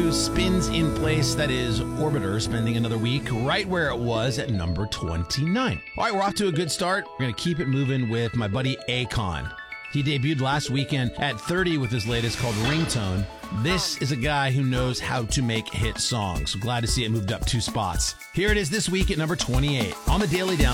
Spins in place. That is Orbiter spending another week right where it was at number 29. All right, we're off to a good start. We're going to keep it moving with my buddy Akon. He debuted last weekend at 30 with his latest called Ringtone. This is a guy who knows how to make hit songs. Glad to see it moved up 2 spots. Here it is this week at number 28 on the Daily Down.